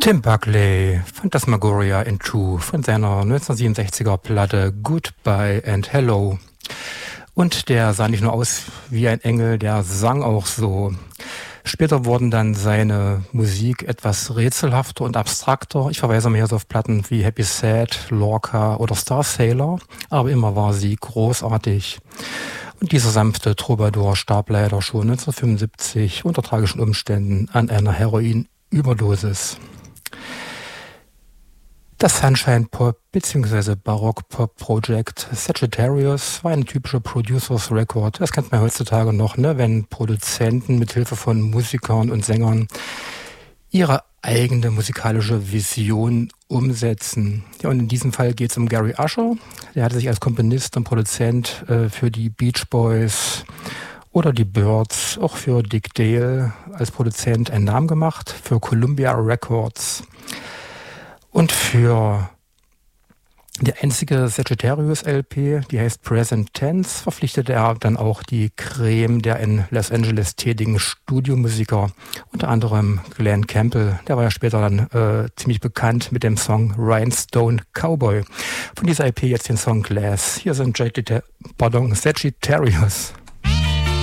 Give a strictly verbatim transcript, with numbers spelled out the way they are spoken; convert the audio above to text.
Tim Buckley, Phantasmagoria in Two von seiner neunzehnhundertsiebenundsechziger Platte Goodbye and Hello. Und der sah nicht nur aus wie ein Engel, der sang auch so. Später wurden dann seine Musik etwas rätselhafter und abstrakter. Ich verweise mal hier so auf Platten wie Happy Sad, Lorca oder Star Sailor, aber immer war sie großartig. Und dieser sanfte Troubadour starb leider schon neunzehnhundertfünfundsiebzig unter tragischen Umständen an einer Heroinüberdosis. Das Sunshine Pop bzw. Barock Pop Project Sagittarius war eine typische Producers Record. Das kennt man heutzutage noch, ne? Wenn Produzenten mit Hilfe von Musikern und Sängern ihre eigene musikalische Vision umsetzen. Ja, und in diesem Fall geht es um Gary Usher. Der hatte sich als Komponist und Produzent äh, für die Beach Boys oder die Byrds, auch für Dick Dale als Produzent einen Namen gemacht, für Columbia Records. Und für die einzige Sagittarius-L P, die heißt Present Tense, verpflichtete er dann auch die Creme der in Los Angeles tätigen Studiomusiker, unter anderem Glenn Campbell. Der war ja später dann äh, ziemlich bekannt mit dem Song Rhinestone Cowboy. Von dieser L P jetzt den Song Glass. Hier sind Sagittarius.